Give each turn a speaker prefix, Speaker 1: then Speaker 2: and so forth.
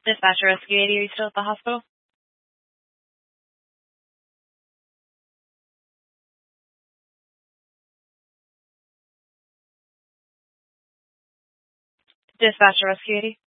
Speaker 1: Dispatcher Rescue 80, are you still at the hospital? Dispatcher Rescue 80.